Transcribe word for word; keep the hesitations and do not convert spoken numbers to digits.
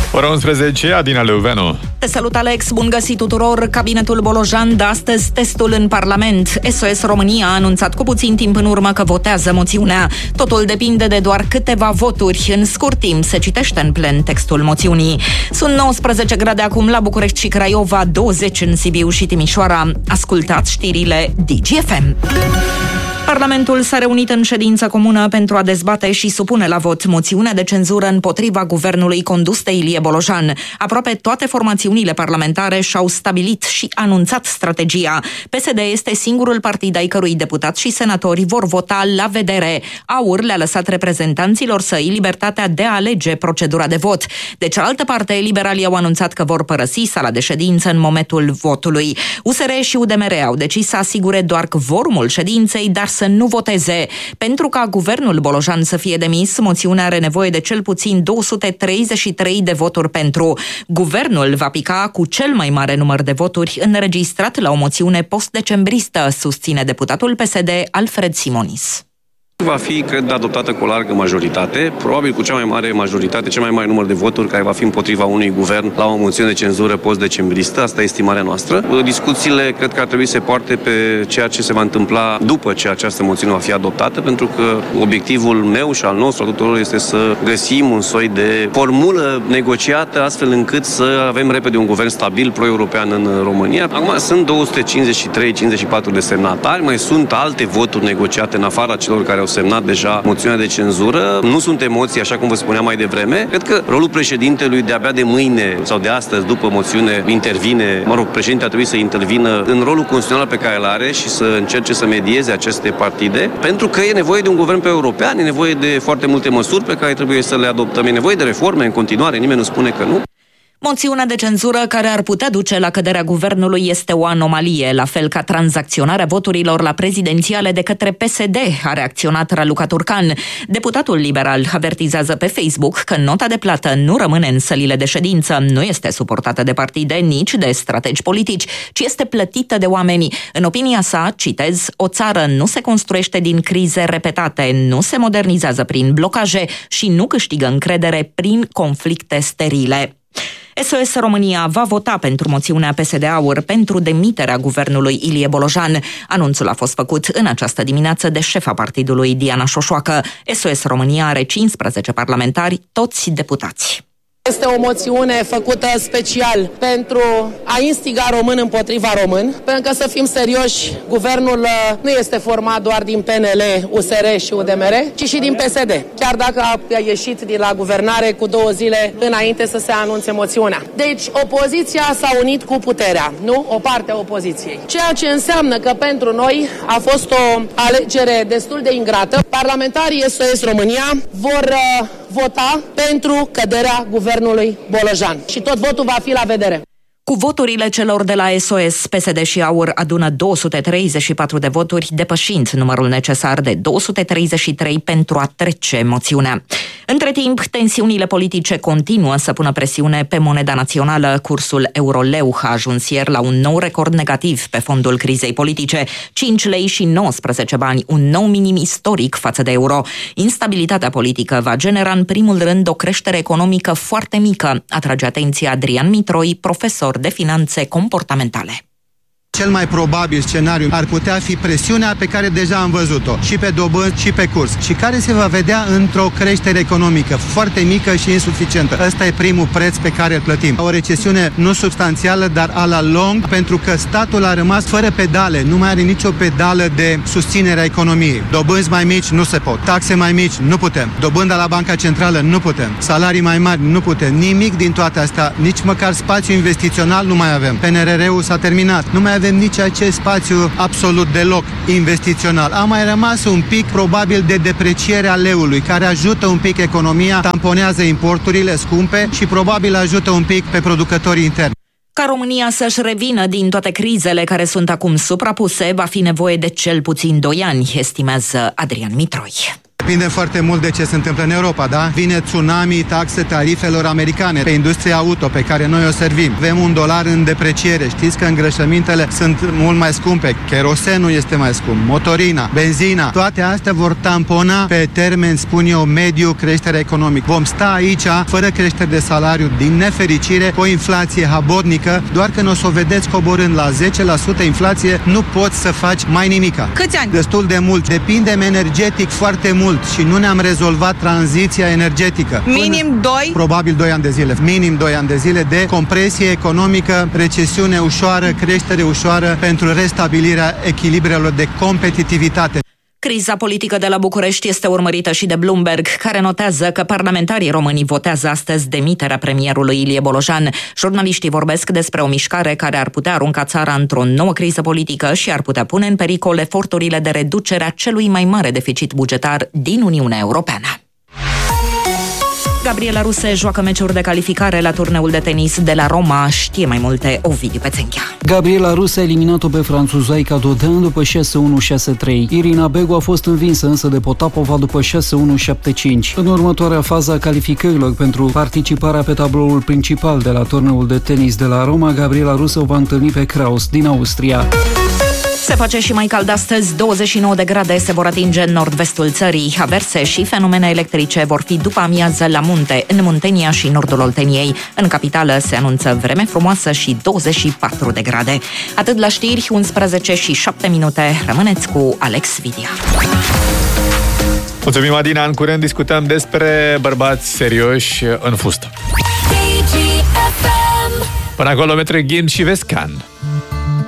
Ora unsprezece, Adina Leuveanu. Te salut, Alex, bun găsit tuturor. Cabinetul Bolojan dă astăzi testul în Parlament. S O S România a anunțat cu puțin timp în urmă că votează moțiunea. Totul depinde de doar câteva voturi. În scurt timp se citește în plen textul moțiunii. Sunt nouăsprezece grade acum la București și Craiova, douăzeci în Sibiu și Timișoara. Ascultați știrile D G F M. Parlamentul s-a reunit în ședință comună pentru a dezbate și supune la vot moțiunea de cenzură împotriva guvernului condus de Ilie Bolojan. Aproape toate formațiunile parlamentare și-au stabilit și anunțat strategia. P S D este singurul partid ai cărui deputați și senatori vor vota la vedere. AUR le-a lăsat reprezentanților săi libertatea de a alege procedura de vot. De cealaltă parte, liberalii au anunțat că vor părăsi sala de ședință în momentul votului. U S R și U D M R au decis să asigure doar quorumul ședinței, dar să nu voteze. Pentru ca guvernul Bolojan să fie demis, moțiunea are nevoie de cel puțin două sute treizeci și trei de voturi pentru. Guvernul va pica cu cel mai mare număr de voturi înregistrat la o moțiune post-decembristă, susține deputatul P S D Alfred Simonis. Va fi, cred, adoptată cu o largă majoritate, probabil cu cea mai mare majoritate, cel mai mare număr de voturi care va fi împotriva unui guvern la o moțiune de cenzură post-decembristă. Asta e estimarea noastră. Discuțiile cred că ar trebui să se poarte pe ceea ce se va întâmpla după ce această moțiune va fi adoptată, pentru că obiectivul meu și al nostru, al tuturor, este să găsim un soi de formulă negociată, astfel încât să avem repede un guvern stabil pro-european în România. Acum sunt două sute cincizeci și trei cincizeci și patru de semnatari, mai sunt alte voturi negociate în afara celor care au semnat deja moțiunea de cenzură. Nu sunt emoții, așa cum vă spuneam mai devreme. Cred că rolul președintelui de abia de mâine sau de astăzi, după moțiune, intervine, mă rog, președintele ar trebui să intervină în rolul constituțional pe care îl are și să încerce să medieze aceste partide, pentru că e nevoie de un guvern pe european, e nevoie de foarte multe măsuri pe care trebuie să le adoptăm, e nevoie de reforme în continuare, nimeni nu spune că nu. Moțiunea de cenzură care ar putea duce la căderea guvernului este o anomalie, la fel ca tranzacționarea voturilor la prezidențiale de către P S D, a reacționat Raluca Turcan. Deputatul liberal avertizează pe Facebook că nota de plată nu rămâne în sălile de ședință, nu este suportată de partide, nici de strategi politici, ci este plătită de oameni. În opinia sa, citez, o țară nu se construiește din crize repetate, nu se modernizează prin blocaje și nu câștigă încredere prin conflicte sterile. S O S România va vota pentru moțiunea P S D-AUR pentru demiterea guvernului Ilie Bolojan. Anunțul a fost făcut în această dimineață de șefa partidului Diana Șoșoacă. S O S România are cincisprezece parlamentari, toți deputați. Este o moțiune făcută special pentru a instiga român împotriva român, pentru că, să fim serioși, guvernul nu este format doar din P N L, U S R și U D M R, ci și din P S D, chiar dacă a ieșit din la guvernare cu două zile înainte să se anunțe moțiunea. Deci, opoziția s-a unit cu puterea, nu? O parte a opoziției. Ceea ce înseamnă că pentru noi a fost o alegere destul de ingrată. Parlamentarii S O S România vor uh, vota pentru căderea guvernului Bolojan și tot votul va fi la vedere. Cu voturile celor de la S O S, P S D și AUR adună două sute treizeci și patru de voturi, depășind numărul necesar de două sute treizeci și trei pentru a trece moțiunea. Între timp, tensiunile politice continuă să pună presiune pe moneda națională. Cursul euro-leu a ajuns ieri la un nou record negativ pe fondul crizei politice, cinci lei și nouăsprezece bani, un nou minim istoric față de euro. Instabilitatea politică va genera în primul rând o creștere economică foarte mică, atrage atenția Adrian Mitroi, profesor de finanțe comportamentale. Cel mai probabil scenariu ar putea fi presiunea pe care deja am văzut-o și pe dobânzi și pe curs și care se va vedea într-o creștere economică foarte mică și insuficientă. Ăsta e primul preț pe care îl plătim. O recesiune nu substanțială, dar a la lung, pentru că statul a rămas fără pedale, nu mai are nicio pedală de susținere a economiei. Dobânzi mai mici nu se pot, taxe mai mici nu putem, dobânda la Banca Centrală nu putem, salarii mai mari nu putem, nimic din toate astea, nici măcar spațiu investițional nu mai avem. P N R R-ul s-a terminat, nu mai avem nici acest spațiu absolut deloc investițional. A mai rămas un pic probabil de depreciere a leului, care ajută un pic economia, tamponează importurile scumpe și probabil ajută un pic pe producătorii interni. Ca România să-și revină din toate crizele care sunt acum suprapuse, va fi nevoie de cel puțin doi ani, estimează Adrian Mitroi. Depinde foarte mult de ce se întâmplă în Europa, da? Vine tsunami, taxe tarifelor americane pe industria auto pe care noi o servim. Avem un dolar în depreciere. Știți că îngrășămintele sunt mult mai scumpe. Kerosenul este mai scump, motorina, benzina. Toate astea vor tampona pe termen, spun eu, mediu creșterea economică. Vom sta aici fără creștere de salariu, din nefericire, cu o inflație habotnică, doar că nu o să o vedeți coborând la zece la sută inflație, nu poți să faci mai nimica. Câți ani? Destul de mult. Depindem energetic foarte mult și nu ne-am rezolvat tranziția energetică. Minim doi? Probabil doi ani de zile. Minim doi ani de zile de compresie economică, recesiune ușoară, creștere ușoară pentru restabilirea echilibrelor de competitivitate. Criza politică de la București este urmărită și de Bloomberg, care notează că parlamentarii români votează astăzi demiterea premierului Ilie Bolojan. Jurnaliștii vorbesc despre o mișcare care ar putea arunca țara într-o nouă criză politică și ar putea pune în pericol eforturile de reducere a celui mai mare deficit bugetar din Uniunea Europeană. Gabriela Ruse joacă meciuri de calificare la turneul de tenis de la Roma. Știe mai multe Ovidiu Pețenchea. Gabriela Ruse a eliminat-o pe franțuzaica Dodin după șase unu șase trei. Irina Begu a fost învinsă însă de Potapova după șase unu șapte cinci. În următoarea fază a calificărilor pentru participarea pe tabloul principal de la turneul de tenis de la Roma, Gabriela Ruse o va întâlni pe Kraus din Austria. Se face și mai cald astăzi, douăzeci și nouă de grade se vor atinge în nord-vestul țării. Averse și fenomene electrice vor fi după amiază la munte, în Muntenia și nordul Olteniei. În capitală se anunță vreme frumoasă și douăzeci și patru de grade. Atât la știri, unsprezece și șapte minute. Rămâneți cu Alex Vidia. Mulțumim, Adina. În curând discutăm despre bărbați serioși în fustă. Până acolo, Metre Ghind și Vescan.